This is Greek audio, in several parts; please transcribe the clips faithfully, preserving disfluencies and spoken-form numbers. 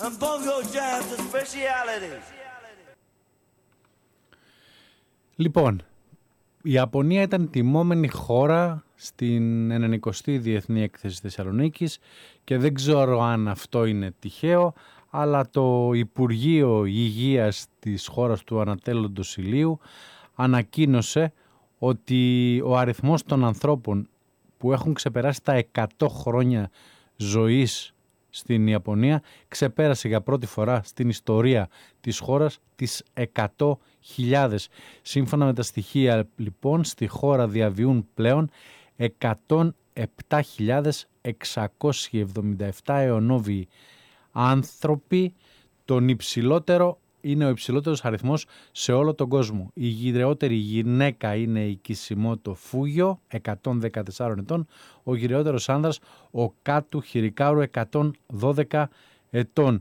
and bongo jams a speciality. Λοιπόν, η Ιαπωνία ήταν τιμόμενη χώρα στην ενενηκοστή Διεθνή Έκθεση Θεσσαλονίκης και δεν ξέρω αν αυτό είναι τυχαίο, αλλά το Υπουργείο Υγείας της χώρας του Ανατέλλοντος Ηλίου ανακοίνωσε ότι ο αριθμός των ανθρώπων που έχουν ξεπεράσει τα εκατό χρόνια ζωής στην Ιαπωνία ξεπέρασε για πρώτη φορά στην ιστορία της χώρας τις εκατό χιλιάδες. Σύμφωνα με τα στοιχεία λοιπόν, στη χώρα διαβιούν πλέον εκατόν επτά χιλιάδες εξακόσιοι εβδομήντα επτά αιωνόβιοι άνθρωποι. Τον υψηλότερο είναι ο υψηλότερος αριθμός σε όλο τον κόσμο. Η γυραιότερη γυναίκα είναι η Κισιμότο Φούγιο, εκατόν δεκατέσσερα ετών. Ο γυραιότερος άνδρας ο Κάτου Χιρικάρου, εκατόν δώδεκα ετών.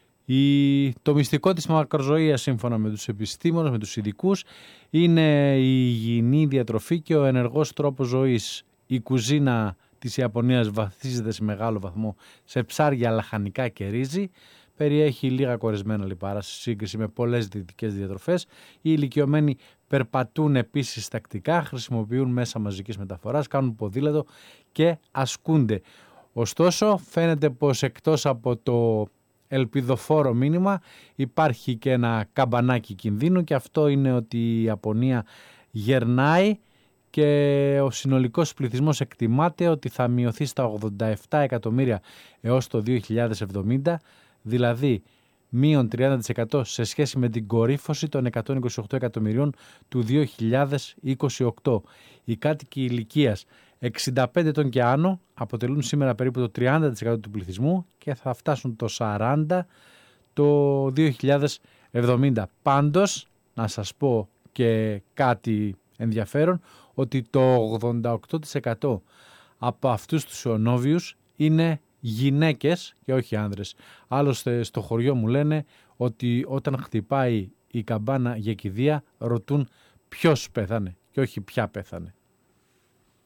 Η... Το μυστικό της μακροζωίας, σύμφωνα με τους επιστήμονες, με τους ειδικούς, είναι η υγιεινή διατροφή και ο ενεργός τρόπος ζωής. Η κουζίνα της Ιαπωνίας βαθίζεται σε μεγάλο βαθμό σε ψάρια, λαχανικά και ρύζι. Περιέχει λίγα κορισμένα λιπάρα σε σύγκριση με πολλές δυτικές διατροφές. Οι ηλικιωμένοι περπατούν επίσης τακτικά, χρησιμοποιούν μέσα μαζικής μεταφοράς, κάνουν ποδήλατο και ασκούνται. Ωστόσο, φαίνεται πως εκτός από το ελπιδοφόρο μήνυμα υπάρχει και ένα καμπανάκι κινδύνου, και αυτό είναι ότι η Ιαπωνία γερνάει και ο συνολικός πληθυσμός εκτιμάται ότι θα μειωθεί στα ογδόντα επτά εκατομμύρια έως το δύο χιλιάδες εβδομήντα, δηλαδή μείον τριάντα τοις εκατό σε σχέση με την κορύφωση των εκατόν είκοσι οκτώ εκατομμυρίων του δύο χιλιάδες είκοσι οκτώ. Οι κάτοικοι ηλικίας εξήντα πέντε ετών και άνω αποτελούν σήμερα περίπου το τριάντα τοις εκατό του πληθυσμού και θα φτάσουν το σαράντα τοις εκατό το δύο χιλιάδες εβδομήντα. Πάντως, να σας πω και κάτι ενδιαφέρον, ότι το ογδόντα οκτώ τοις εκατό από αυτούς τους αιωνόβιους είναι γυναίκες και όχι άνδρες. Άλλωστε στο χωριό μου λένε ότι όταν χτυπάει η καμπάνα για κηδεία ρωτούν ποιος πέθανε και όχι ποια πέθανε.